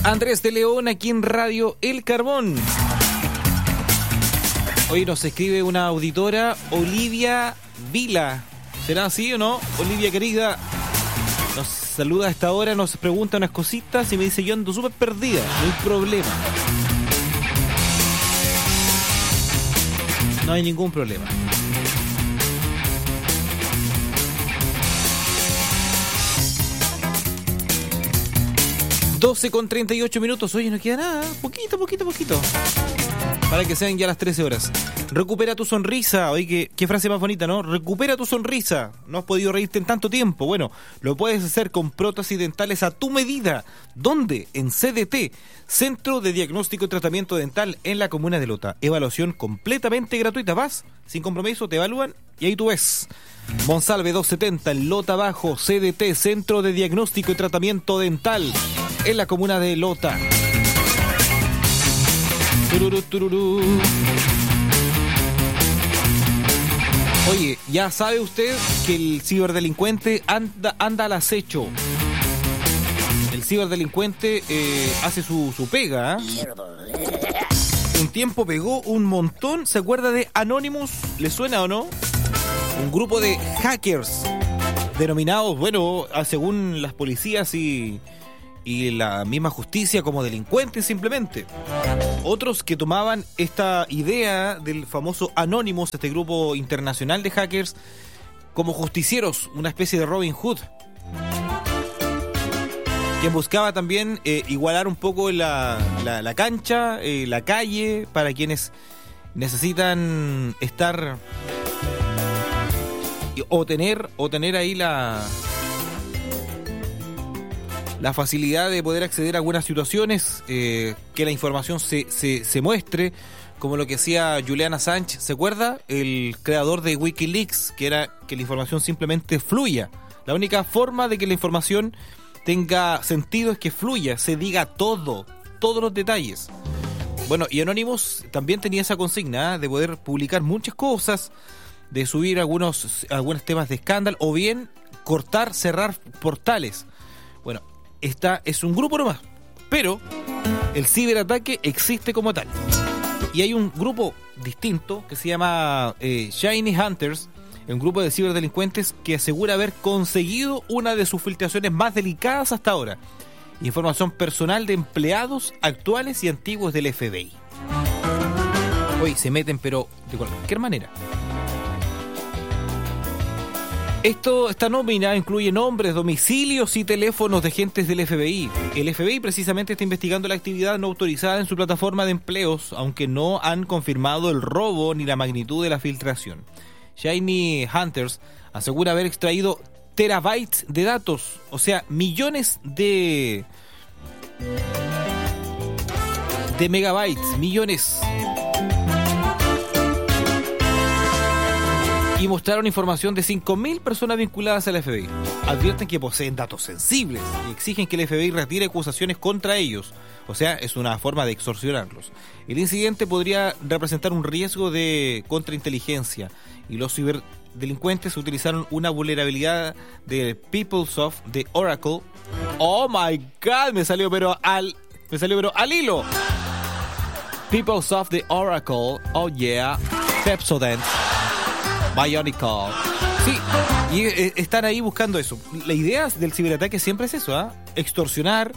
Andrés de León, aquí en Radio El Carbón. Hoy nos escribe una auditora, Olivia Vila. ¿Será así o no? Olivia querida, nos saluda a esta hora, nos pregunta unas cositas y me dice: yo ando súper perdida, no hay problema. No hay ningún problema. Con 38 minutos. Oye, no queda nada. Poquito. Para que sean ya las 13 horas. Recupera tu sonrisa. Oye, qué frase más bonita, ¿no? Recupera tu sonrisa. No has podido reírte en tanto tiempo. Bueno, lo puedes hacer con prótesis dentales a tu medida. ¿Dónde? En CDT, Centro de Diagnóstico y Tratamiento Dental, en la comuna de Lota. Evaluación completamente gratuita. Vas, sin compromiso, te evalúan y ahí tú ves. Monsalve 270, en Lota Bajo, CDT, Centro de Diagnóstico y Tratamiento Dental, en la comuna de Lota. Tururú. Oye, ya sabe usted que el ciberdelincuente anda al acecho. El ciberdelincuente hace su pega, ¿eh? Un tiempo pegó un montón. ¿Se acuerda de Anonymous? ¿Le suena o no? Un grupo de hackers denominados, bueno, según las policías y la misma justicia, como delincuentes simplemente. Otros que tomaban esta idea del famoso Anonymous, este grupo internacional de hackers, como justicieros, una especie de Robin Hood, quien buscaba también igualar un poco la cancha, la calle, para quienes necesitan estar o tener ahí la facilidad de poder acceder a algunas situaciones, que la información se muestre, como lo que hacía Julian Assange. ¿Se acuerda? El creador de Wikileaks, que era que la información simplemente fluya. La única forma de que la información tenga sentido es que fluya, se diga todos los detalles. Bueno, y Anonymous también tenía esa consigna, de poder publicar muchas cosas, de subir algunos temas de escándalo, o bien cortar, cerrar portales. Bueno, esta es un grupo nomás, pero el ciberataque existe como tal. Y hay un grupo distinto que se llama Shiny Hunters, un grupo de ciberdelincuentes que asegura haber conseguido una de sus filtraciones más delicadas hasta ahora: información personal de empleados actuales y antiguos del FBI. Hoy se meten, pero de cualquier manera. Esta nómina incluye nombres, domicilios y teléfonos de agentes del FBI. El FBI precisamente está investigando la actividad no autorizada en su plataforma de empleos, aunque no han confirmado el robo ni la magnitud de la filtración. Shiny Hunters asegura haber extraído terabytes de datos, o sea, millones de megabytes, millones. Y mostraron información de 5.000 personas vinculadas al FBI. Advierten que poseen datos sensibles y exigen que el FBI retire acusaciones contra ellos. O sea, es una forma de extorsionarlos. El incidente podría representar un riesgo de contrainteligencia, y los ciberdelincuentes utilizaron una vulnerabilidad de PeopleSoft de Oracle. Oh my God, me salió pero al hilo. PeopleSoft de Oracle, oh yeah, Pepsodent, Bionicle. Sí, y están ahí buscando eso. La idea del ciberataque siempre es eso, extorsionar,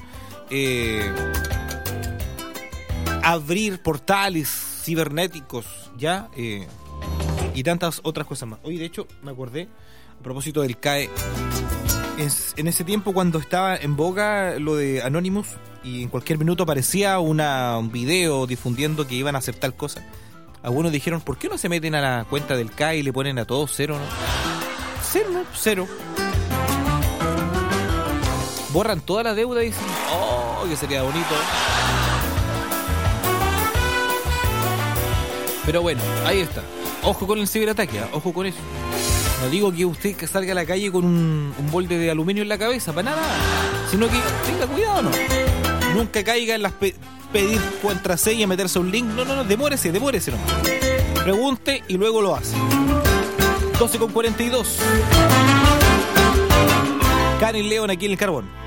abrir portales cibernéticos, ¿ya? Y tantas otras cosas más. Hoy, de hecho, me acordé, a propósito del CAE, en ese tiempo cuando estaba en boga lo de Anonymous, y en cualquier minuto aparecía un video difundiendo que iban a hacer tal cosa. Algunos dijeron: ¿por qué no se meten a la cuenta del CAE y le ponen a todos cero, no? Cero. Borran toda la deuda y dicen: ¡oh, que sería bonito! Pero bueno, ahí está. Ojo con el ciberataque, ojo con eso. No digo que usted que salga a la calle con un molde de aluminio en la cabeza, para nada. Sino que tenga cuidado, ¿no? Nunca caiga en las pedir contraseña, meterse a un link. No, demórese nomás. Pregunte y luego lo hace. 12:42. Karen León aquí en El Carbón.